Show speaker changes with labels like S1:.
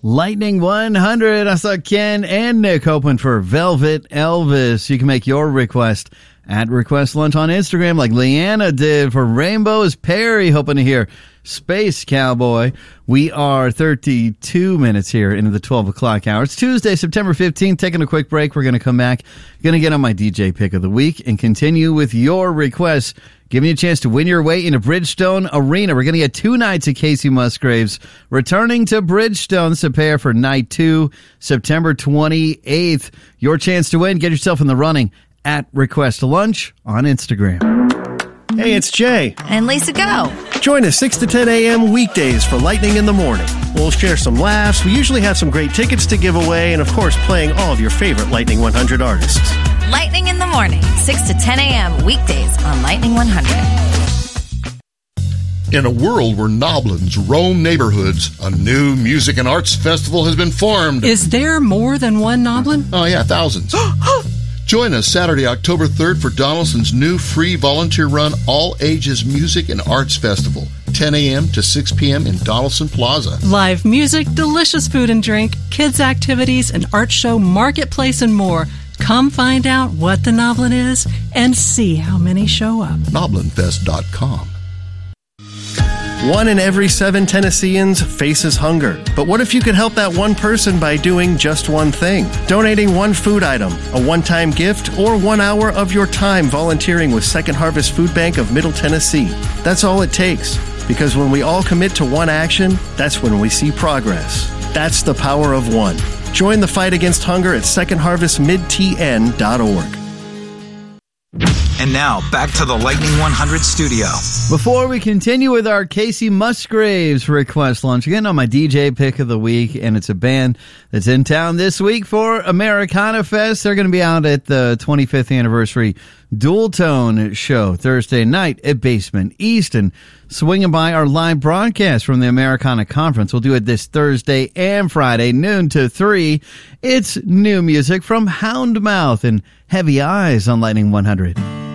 S1: Lightning 100. I saw Ken and Nick hoping for Velvet Elvis. You can make your request at Request Lunch on Instagram like Leanna did for Rainbow's Perry, hoping to hear Space Cowboy. We are 32 minutes here into the 12 o'clock hour. It's Tuesday, September 15th. Taking a quick break. We're going to come back. Going to get on my DJ pick of the week and continue with your requests, giving you a chance to win your way into Bridgestone Arena. We're going to get 2 nights at Casey Musgraves returning to Bridgestone. So prepare for night 2, September 28th. Your chance to win. Get yourself in the running at Request Lunch on Instagram.
S2: Hey, it's Jay.
S3: And Lisa Go.
S2: Join us 6 to 10 a.m. weekdays for Lightning in the Morning. We'll share some laughs. We usually have some great tickets to give away. And, of course, playing all of your favorite Lightning 100 artists.
S3: Lightning in the Morning, 6 to 10 a.m. weekdays on Lightning 100.
S4: In a world where Noblins roam neighborhoods, a new music and arts festival has been formed.
S5: Is there more than one Noblin?
S4: Oh, yeah, thousands. Join us Saturday, October 3rd for Donaldson's new free volunteer-run all-ages music and arts festival, 10 a.m. to 6 p.m. in Donaldson Plaza.
S5: Live music, delicious food and drink, kids' activities, an art show, marketplace, and more. Come find out what the Noblin is and see how many show up.
S4: NoblinFest.com.
S2: 1 in every 7 Tennesseans faces hunger. But what if you could help that one person by doing just one thing? Donating one food item, a one-time gift, or 1 hour of your time volunteering with Second Harvest Food Bank of Middle Tennessee. That's all it takes. Because when we all commit to one action, that's when we see progress. That's the power of one. Join the fight against hunger at secondharvestmidtn.org.
S6: And now, back to the Lightning 100 studio.
S1: Before we continue with our Casey Musgraves Request Lunch, again on my DJ pick of the week, and it's a band that's in town this week for Americana Fest. They're going to be out at the 25th anniversary Dual Tone show Thursday night at Basement East, and swinging by our live broadcast from the Americana Conference. We'll do it this Thursday and Friday, noon to 3. It's new music from Houndmouth and Heavy Eyes on Lightning 100.